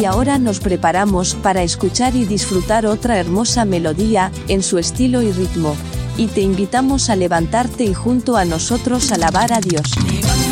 ahora nos preparamos para escuchar y disfrutar otra hermosa melodía, en su estilo y ritmo. Y te invitamos a levantarte y junto a nosotros alabar a Dios.